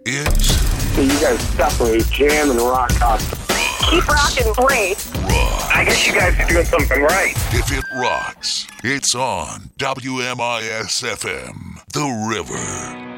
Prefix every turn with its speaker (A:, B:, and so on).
A: is...
B: You guys definitely jam and rock out.
C: Keep rocking, great.
A: Rock.
B: I guess you guys are doing something right.
A: If it rocks, it's on WMIS-FM, The River.